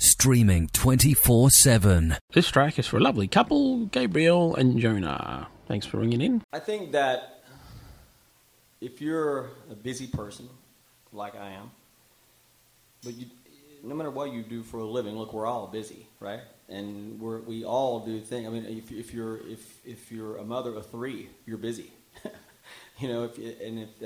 Streaming 24/7. This track is for a lovely couple, Gabriel and Jonah. Thanks for ringing in. I think that if you're a busy person, like I am, but no matter what you do for a living, look, we're all busy, right? And we all do things. I mean, if you're a mother of three, you're busy. You know, if